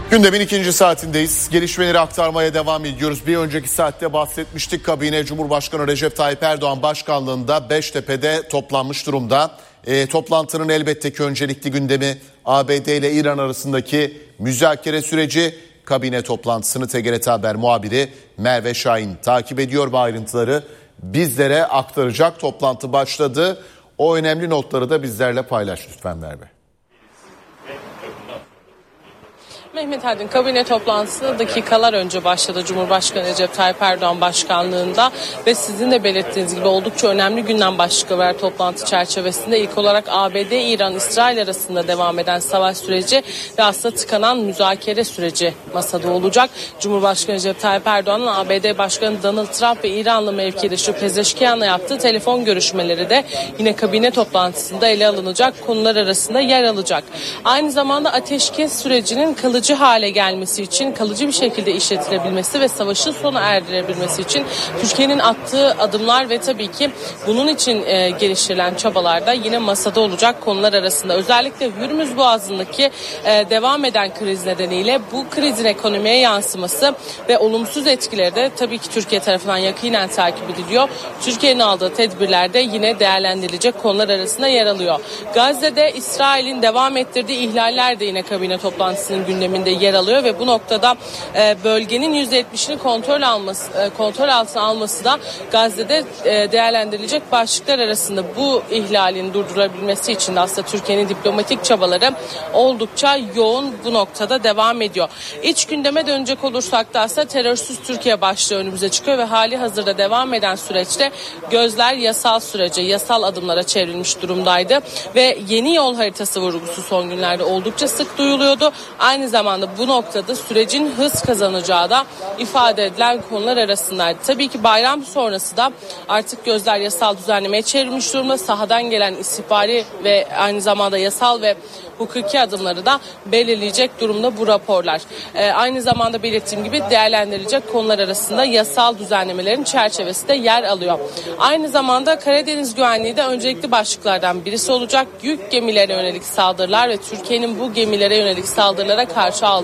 Gündemin ikinci saatindeyiz. Gelişmeleri aktarmaya devam ediyoruz. Bir önceki saatte bahsetmiştik. Kabine Cumhurbaşkanı Recep Tayyip Erdoğan başkanlığında Beştepe'de toplanmış durumda. Toplantının elbette ki öncelikli gündemi ABD ile İran arasındaki müzakere süreci. Kabine toplantısını TGRT Haber muhabiri Merve Şahin takip ediyor ve ayrıntıları bizlere aktaracak. Toplantı başladı. O önemli notları da bizlerle paylaş lütfen Merve. Mehmet Aydın, kabine toplantısı dakikalar önce başladı Cumhurbaşkanı Recep Tayyip Erdoğan başkanlığında ve sizin de belirttiğiniz gibi oldukça önemli gündem başlıkları var toplantı çerçevesinde. İlk olarak ABD, İran, İsrail arasında devam eden savaş süreci ve aslında tıkanan müzakere süreci masada olacak. Cumhurbaşkanı Recep Tayyip Erdoğan'ın ABD Başkanı Donald Trump ve İranlı mevkidaşı Pezeşkiyan'la yaptığı telefon görüşmeleri de yine kabine toplantısında ele alınacak konular arasında yer alacak. Aynı zamanda ateşkes sürecinin kalıcı hale gelmesi için, kalıcı bir şekilde işletilebilmesi ve savaşın sona erdirebilmesi için Türkiye'nin attığı adımlar ve tabii ki bunun için geliştirilen çabalar da yine masada olacak konular arasında. Özellikle Hürmüz Boğazı'ndaki devam eden kriz nedeniyle bu krizin ekonomiye yansıması ve olumsuz etkileri de tabii ki Türkiye tarafından yakinen takip ediliyor. Türkiye'nin aldığı tedbirlerde yine değerlendirilecek konular arasında yer alıyor. Gazze'de İsrail'in devam ettirdiği ihlaller de yine kabine toplantısının gündeminde yer alıyor ve bu noktada bölgenin %70'ini kontrol altına alması da Gazze'de değerlendirilecek başlıklar arasında. Bu ihlalin durdurulabilmesi için de aslında Türkiye'nin diplomatik çabaları oldukça yoğun bu noktada devam ediyor. İç gündeme dönecek olursak da aslında terörsüz Türkiye başlığı önümüze çıkıyor ve hali hazırda devam eden süreçte gözler yasal sürece, yasal adımlara çevrilmiş durumdaydı ve yeni yol haritası vurgusu son günlerde oldukça sık duyuluyordu. Aynı zamanda bu noktada sürecin hız kazanacağı da ifade edilen konular arasındaydı. Tabii ki bayram sonrası da artık gözler yasal düzenlemeye çevrilmiş durumda. Sahadan gelen istihbari ve aynı zamanda yasal ve hukuki adımları da belirleyecek durumda bu raporlar. Aynı zamanda belirttiğim gibi değerlendirilecek konular arasında yasal düzenlemelerin çerçevesi de yer alıyor. Aynı zamanda Karadeniz güvenliği de öncelikli başlıklardan birisi olacak. Yük gemilerine yönelik saldırılar ve Türkiye'nin bu gemilere yönelik saldırılara karşı aldığı